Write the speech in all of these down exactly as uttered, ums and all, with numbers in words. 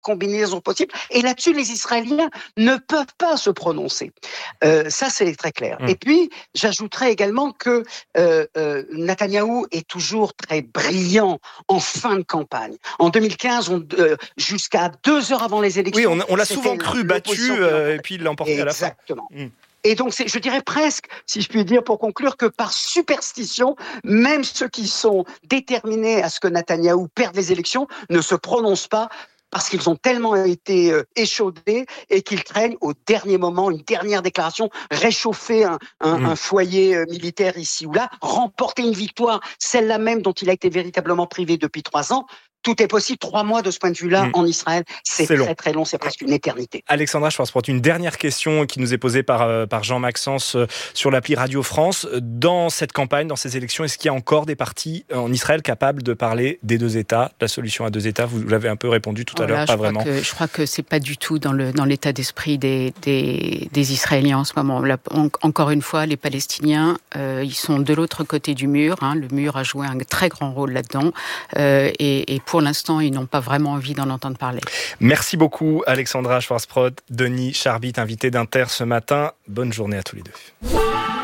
combinaisons possibles. Et là-dessus, les Israéliens ne peuvent pas se prononcer. Euh, ça, c'est très clair. Mmh. Et puis, j'ajouterais également que euh, euh, Netanyahou est toujours très brillant en fin de campagne. En deux mille quinze, on, euh, jusqu'à deux heures avant les élections... Oui, on, on l'a souvent cru battu, euh, et puis il l'a emporté à la fin. Exactement. Mmh. Et donc, c'est, je dirais presque, si je puis dire, pour conclure, que par superstition, même ceux qui sont déterminés à ce que Netanyahou perde les élections ne se prononcent pas parce qu'ils ont tellement été euh, échaudés et qu'ils craignent au dernier moment une dernière déclaration, réchauffer un, un, mmh. un foyer euh, militaire ici ou là, remporter une victoire, celle-là même dont il a été véritablement privé depuis trois ans. Tout est possible. Trois mois de ce point de vue-là, mmh. en Israël, c'est, c'est très long. très long, c'est presque une éternité. Alexandra Schwarzbrot, une dernière question qui nous est posée par, euh, par Jean Maxence euh, sur l'appli Radio France. Dans cette campagne, dans ces élections, est-ce qu'il y a encore des partis en Israël capables de parler des deux États, de la solution à deux États? Vous l'avez un peu répondu tout à voilà, l'heure, pas vraiment. Que, je crois que c'est pas du tout dans, le, dans l'état d'esprit des, des, des Israéliens en ce moment. Là, on, encore une fois, les Palestiniens, euh, ils sont de l'autre côté du mur. Hein. Le mur a joué un très grand rôle là-dedans. Euh, et, et pour l'instant, ils n'ont pas vraiment envie d'en entendre parler. Merci beaucoup, Alexandra Schwarzbrot, Denis Charbit, invité d'Inter ce matin. Bonne journée à tous les deux.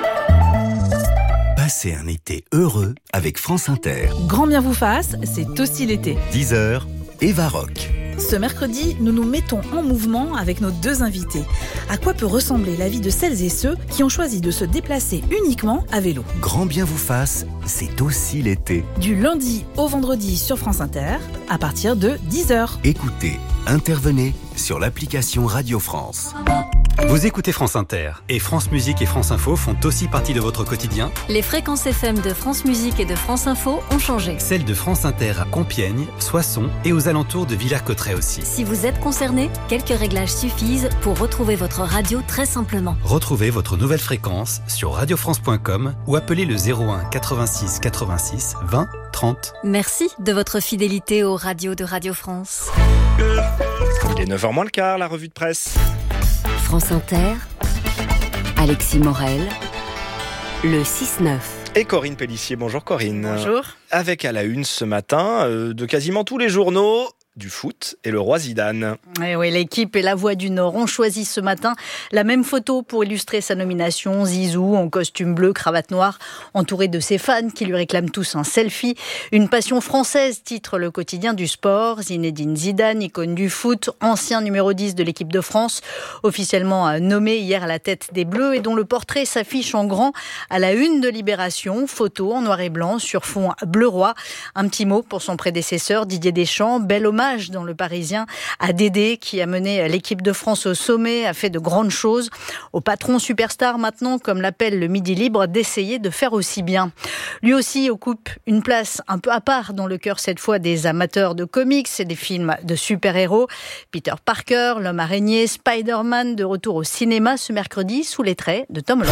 Passez un été heureux avec France Inter. Grand bien vous fasse, c'est aussi l'été. dix heures, Eva Rock. Ce mercredi, nous nous mettons en mouvement avec nos deux invités. À quoi peut ressembler la vie de celles et ceux qui ont choisi de se déplacer uniquement à vélo? Grand bien vous fasse, c'est aussi l'été. Du lundi au vendredi sur France Inter, à partir de dix heures. Écoutez, intervenez sur l'application Radio France. Vous écoutez France Inter et France Musique et France Info font aussi partie de votre quotidien. Les fréquences F M de France Musique et de France Info ont changé. Celles de France Inter à Compiègne, Soissons et aux alentours de Villers-Cotterêts aussi. Si vous êtes concerné, quelques réglages suffisent pour retrouver votre radio très simplement. Retrouvez votre nouvelle fréquence sur radio france point com ou appelez le zéro un quatre-vingt-six quatre-vingt-six vingt trente. Merci de votre fidélité aux radios de Radio France. Il est neuf heures moins le quart, la revue de presse. France Inter, Alexis Morel, le six neuf. Et Corinne Pellissier. Bonjour Corinne. Bonjour. Avec à la une ce matin euh, de quasiment tous les journaux, du foot et le roi Zidane. Et oui, l'équipe et la Voix du Nord ont choisi ce matin la même photo pour illustrer sa nomination. Zizou en costume bleu, cravate noire, entouré de ses fans qui lui réclament tous un selfie. Une passion française, titre le quotidien du sport. Zinedine Zidane, icône du foot, ancien numéro dix de l'équipe de France, officiellement nommé hier à la tête des Bleus et dont le portrait s'affiche en grand à la une de Libération. Photo en noir et blanc sur fond bleu roi. Un petit mot pour son prédécesseur Didier Deschamps. Bel hommage dans le Parisien à Dédé qui a mené l'équipe de France au sommet, a fait de grandes choses. Au patron superstar maintenant, comme l'appelle le Midi Libre, d'essayer de faire aussi bien. Lui aussi occupe une place un peu à part dans le cœur cette fois des amateurs de comics et des films de super-héros. Peter Parker, l'homme araignée, Spider-Man de retour au cinéma ce mercredi sous les traits de Tom Holland.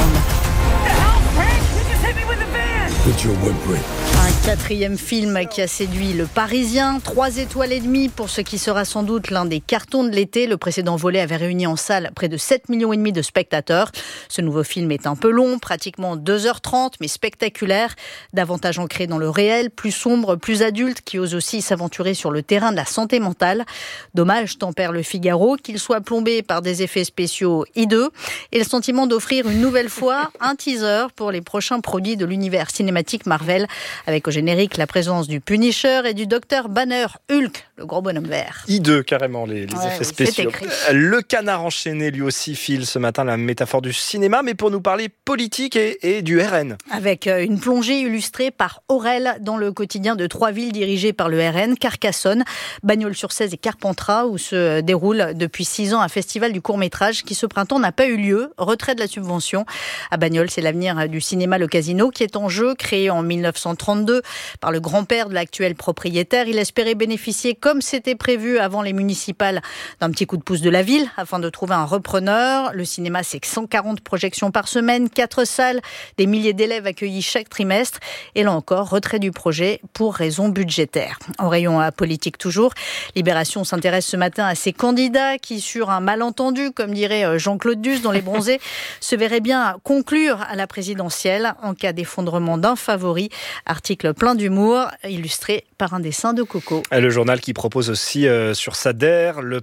Un quatrième film qui a séduit le Parisien. Trois étoiles et demie pour ce qui sera sans doute l'un des cartons de l'été. Le précédent volet avait réuni en salle près de sept millions et demi de spectateurs. Ce nouveau film est un peu long, pratiquement deux heures trente, mais spectaculaire. Davantage ancré dans le réel, plus sombre, plus adulte, qui ose aussi s'aventurer sur le terrain de la santé mentale. Dommage, tempère le Figaro, qu'il soit plombé par des effets spéciaux hideux et le sentiment d'offrir une nouvelle fois un teaser pour les prochains produits de l'univers cinématique Marvel, avec au générique la présence du Punisher et du docteur Banner, Hulk, le gros bonhomme vert. Hideux carrément les, les ouais, effets oui, spéciaux. Le canard enchaîné lui aussi file ce matin la métaphore du cinéma, mais pour nous parler politique et, et du R N. Avec une plongée illustrée par Aurel dans le quotidien de trois villes dirigées par le R N, Carcassonne, Bagnols-sur-Cèze et Carpentras, où se déroule depuis six ans un festival du court-métrage qui ce printemps n'a pas eu lieu. Retrait de la subvention. À Bagnols, c'est l'avenir du cinéma Le Casino qui est en jeu, créé en mille neuf cent trente-deux par le grand-père de l'actuel propriétaire. Il espérait bénéficier, comme c'était prévu avant les municipales, d'un petit coup de pouce de la ville afin de trouver un repreneur. Le cinéma, c'est cent quarante projections par semaine, quatre salles, des milliers d'élèves accueillis chaque trimestre. Et là encore, retrait du projet pour raisons budgétaires. En rayon politique toujours, Libération s'intéresse ce matin à ces candidats qui, sur un malentendu, comme dirait Jean-Claude Duss dans Les Bronzés, se verraient bien conclure à la présidentielle en cas d'effondrement d'un favori. Article plein d'humour, illustré par un dessin de Coco. Le journal qui propose aussi euh, sur Sader le